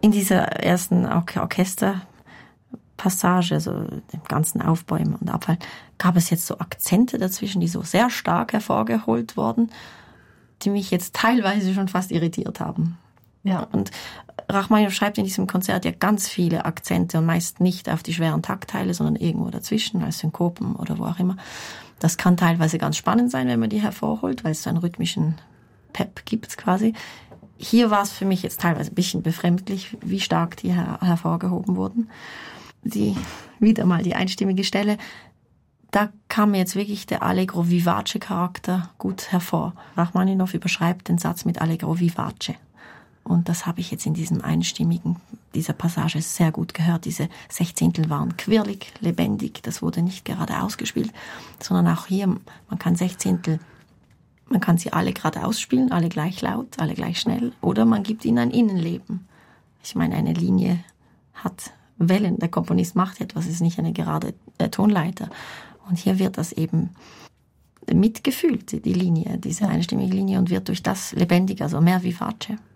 In dieser ersten Orchesterpassage, so dem ganzen Aufbäumen und Abfallen, gab es jetzt so Akzente dazwischen, die so sehr stark hervorgeholt wurden, die mich jetzt teilweise schon fast irritiert haben. Ja. Und Rachmaninow schreibt in diesem Konzert ja ganz viele Akzente und meist nicht auf die schweren Taktteile, sondern irgendwo dazwischen, als Synkopen oder wo auch immer. Das kann teilweise ganz spannend sein, wenn man die hervorholt, weil es so einen rhythmischen Pep gibt quasi. Hier war es für mich jetzt teilweise ein bisschen befremdlich, wie stark die hervorgehoben wurden. Wieder mal die einstimmige Stelle, da kam mir jetzt wirklich der Allegro vivace Charakter gut hervor. Rachmaninow überschreibt den Satz mit Allegro vivace. Und das habe ich jetzt in dieser Passage sehr gut gehört. Diese Sechzehntel waren quirlig, lebendig, das wurde nicht gerade ausgespielt, sondern auch hier, man kann Sechzehntel, man kann sie alle gerade ausspielen, alle gleich laut, alle gleich schnell, oder man gibt ihnen ein Innenleben. Ich meine, eine Linie hat Wellen, der Komponist macht etwas, es ist nicht eine gerade Tonleiter. Und hier wird das eben mitgefühlt, die Linie, diese einstimmige Linie, und wird durch das lebendiger, also mehr vivace.